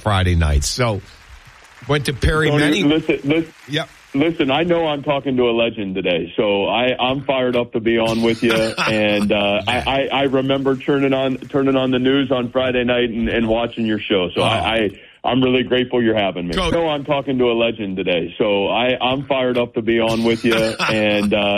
Friday nights. So went to Perry Tony, Many. Yep. Listen, I know I'm talking to a legend today, so I'm fired up to be on with you. And I remember turning on the news on Friday night and watching your show. So I'm really grateful you're having me. I know I'm talking to a legend today, so I'm fired up to be on with you. And